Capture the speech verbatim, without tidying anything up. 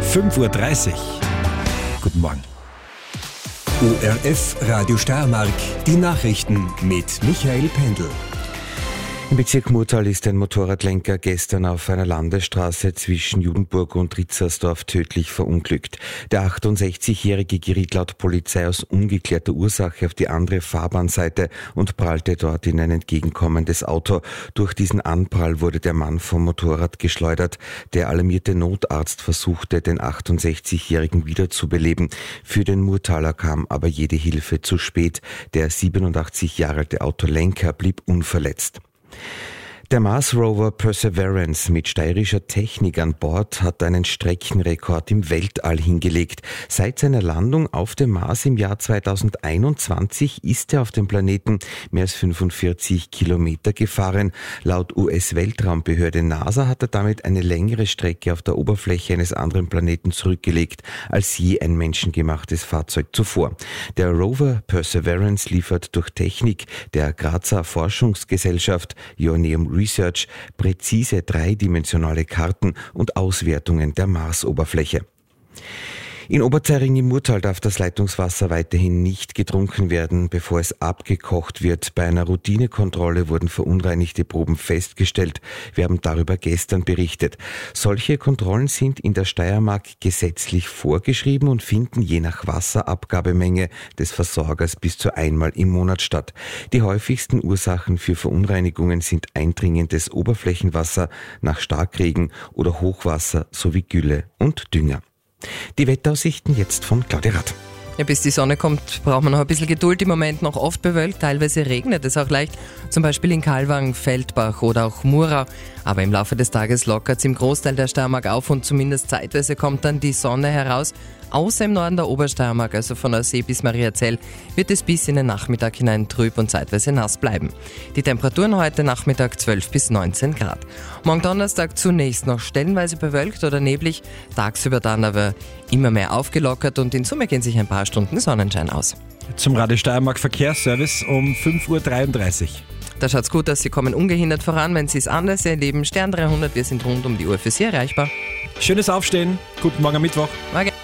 fünf Uhr dreißig. Guten Morgen. O R F Radio Steiermark, die Nachrichten mit Michael Pendl. Im Bezirk Murtal ist ein Motorradlenker gestern auf einer Landesstraße zwischen Judenburg und Ritzersdorf tödlich verunglückt. Der achtundsechzigjährige geriet laut Polizei aus ungeklärter Ursache auf die andere Fahrbahnseite und prallte dort in ein entgegenkommendes Auto. Durch diesen Anprall wurde der Mann vom Motorrad geschleudert. Der alarmierte Notarzt versuchte, den achtundsechzigjährigen wiederzubeleben. Für den Murtaler kam aber jede Hilfe zu spät. Der siebenundachtzig Jahre alte Autolenker blieb unverletzt. Der Mars Rover Perseverance mit steirischer Technik an Bord hat einen Streckenrekord im Weltall hingelegt. Seit seiner Landung auf dem Mars im Jahr zweitausendeinundzwanzig ist er auf dem Planeten mehr als fünfundvierzig Kilometer gefahren. Laut U S-Weltraumbehörde NASA hat er damit eine längere Strecke auf der Oberfläche eines anderen Planeten zurückgelegt als je ein menschengemachtes Fahrzeug zuvor. Der Rover Perseverance liefert durch Technik der Grazer Forschungsgesellschaft Joanneum Research präzise dreidimensionale Karten und Auswertungen der Marsoberfläche. In Oberzeiring im Murtal darf das Leitungswasser weiterhin nicht getrunken werden, bevor es abgekocht wird. Bei einer Routinekontrolle wurden verunreinigte Proben festgestellt. Wir haben darüber gestern berichtet. Solche Kontrollen sind in der Steiermark gesetzlich vorgeschrieben und finden je nach Wasserabgabemenge des Versorgers bis zu einmal im Monat statt. Die häufigsten Ursachen für Verunreinigungen sind eindringendes Oberflächenwasser nach Starkregen oder Hochwasser sowie Gülle und Dünger. Die Wetteraussichten jetzt von Claudia Rath. Ja, bis die Sonne kommt, braucht man noch ein bisschen Geduld. Im Moment noch oft bewölkt, teilweise regnet es auch leicht, zum Beispiel in Kalwang, Feldbach oder auch Murau. Aber im Laufe des Tages lockert es im Großteil der Steiermark auf und zumindest zeitweise kommt dann die Sonne heraus. Außer im Norden der Obersteiermark, also von Aussee bis Mariazell, wird es bis in den Nachmittag hinein trüb und zeitweise nass bleiben. Die Temperaturen heute Nachmittag zwölf bis neunzehn Grad. Morgen Donnerstag zunächst noch stellenweise bewölkt oder neblig, tagsüber dann aber immer mehr aufgelockert und in Summe gehen sich ein paar Stunden Sonnenschein aus. Zum Radio Steiermark Verkehrsservice um fünf Uhr dreiunddreißig. Da schaut's gut aus, Sie kommen ungehindert voran, wenn Sie es anders erleben. Stern dreihundert, wir sind rund um die Uhr für Sie erreichbar. Schönes Aufstehen, guten Morgen am Mittwoch. Morgen.